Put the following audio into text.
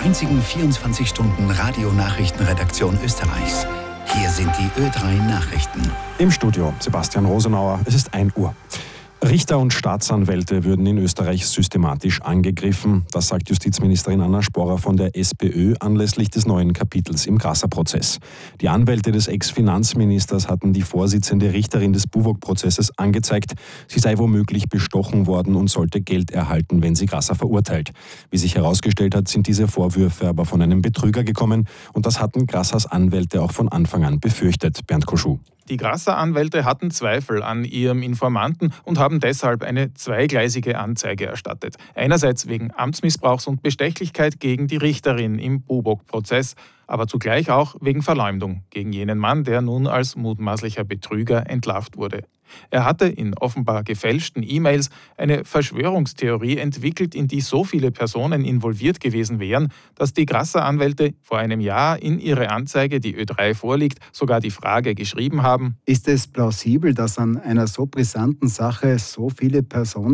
einzigen 24-Stunden-Radio-Nachrichtenredaktion Österreichs. Hier sind die Ö3 Nachrichten. Im Studio Sebastian Rosenauer. Es ist 1 Uhr. Richter und Staatsanwälte würden in Österreich systematisch angegriffen. Das sagt Justizministerin Anna Sporrer von der SPÖ anlässlich des neuen Kapitels im Grasser-Prozess. Die Anwälte des Ex-Finanzministers hatten die Vorsitzende Richterin des Buwog-Prozesses angezeigt. Sie sei womöglich bestochen worden und sollte Geld erhalten, wenn sie Grasser verurteilt. Wie sich herausgestellt hat, sind diese Vorwürfe aber von einem Betrüger gekommen. Und das hatten Grassers Anwälte auch von Anfang an befürchtet. Bernd Koschuh. Die Grasser-Anwälte hatten Zweifel an ihrem Informanten und haben deshalb eine zweigleisige Anzeige erstattet. Einerseits wegen Amtsmissbrauchs und Bestechlichkeit gegen die Richterin im Buwog-Prozess, aber zugleich auch wegen Verleumdung gegen jenen Mann, der nun als mutmaßlicher Betrüger entlarvt wurde. Er hatte in offenbar gefälschten E-Mails eine Verschwörungstheorie entwickelt, in die so viele Personen involviert gewesen wären, dass die Grasser-Anwälte vor einem Jahr in ihre Anzeige, die Ö3 vorliegt, sogar die Frage geschrieben haben: Ist es plausibel, dass an einer so brisanten Sache so viele Personen